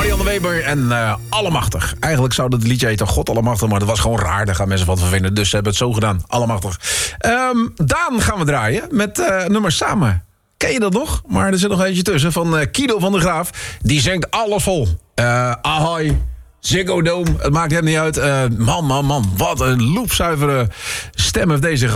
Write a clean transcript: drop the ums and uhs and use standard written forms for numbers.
Marianne Weber en Allemachtig. Eigenlijk zou dat liedje heten God Allemachtig, maar dat was gewoon raar. Daar gaan mensen wat van vinden, dus ze hebben het zo gedaan. Allemachtig. Daan gaan we draaien met nummer Samen. Ken je dat nog? Maar er zit nog eentje tussen van Kido van der Graaf. Die zingt alles vol. Ahoy, Ziggo Dome, het maakt hem niet uit. Man, wat een loepzuivere stem heeft deze